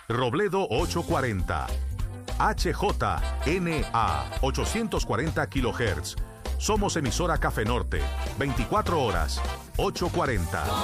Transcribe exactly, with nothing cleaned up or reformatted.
Robledo ochocientos cuarenta. H J N A ochocientos cuarenta kilohertz. Somos emisora Café Norte. veinticuatro horas. ochocientos cuarenta.